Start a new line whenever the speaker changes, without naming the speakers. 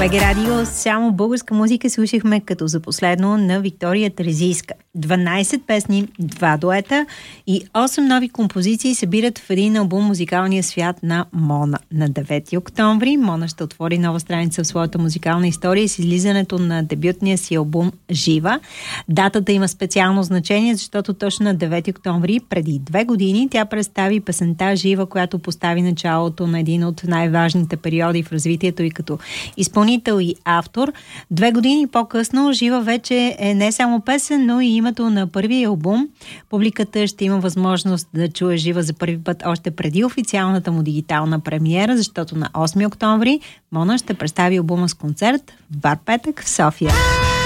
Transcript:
БГ Радио, само българска музика слушахме като за последно на Виктория Терезийска. 12 песни, 2 дуета и 8 нови композиции събират в един албум музикалния свят на Мона. На 9 октомври Мона ще отвори нова страница в своята музикална история с излизането на дебютния си албум Жива. Датата има специално значение, защото точно на 9 октомври преди 2 години тя представи песента Жива, която постави началото на един от най-важните периоди в развитието и като изпълнител и автор. 2 години по-късно Жива вече е не само песен, но и името на първия албум. Публиката ще има възможност да чуе Жива за първи път още преди официалната му дигитална премиера, защото на 8 октомври Мона ще представи албума с концерт в Бар Петък в София.